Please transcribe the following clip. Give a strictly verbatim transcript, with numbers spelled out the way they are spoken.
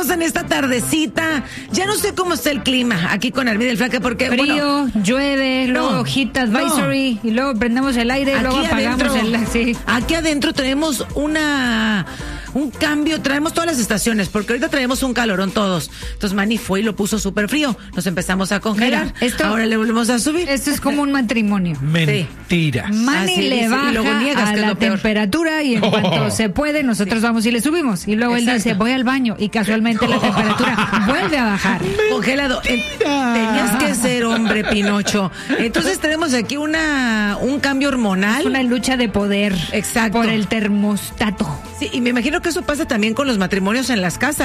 estamos en esta tardecita. Ya no sé cómo está el clima aquí con Armida el Flaca, porque frío, bueno, llueve, luego no, hojita advisory, no. y luego prendemos el aire, y luego apagamos adentro, el... Sí. Aquí adentro tenemos una... un cambio, traemos todas las estaciones, porque ahorita traemos un calorón todos. Entonces Manny fue y lo puso súper frío. Nos empezamos a congelar. Mira, esto, ahora le volvemos a subir. Esto es como un matrimonio. Mentira. Manny Así le dice, baja y luego niegas, a que es la lo peor. temperatura y en Oh. cuanto se puede, nosotros vamos y le subimos. Y luego Exacto. él dice, voy al baño. Y casualmente la temperatura vuelve a bajar. Congelado. Eh, tenías que ser hombre, Pinocho. Entonces tenemos aquí una un cambio hormonal. Es una lucha de poder. Exacto. Por el termostato. Sí, y me imagino que eso pasa también con los matrimonios en las casas.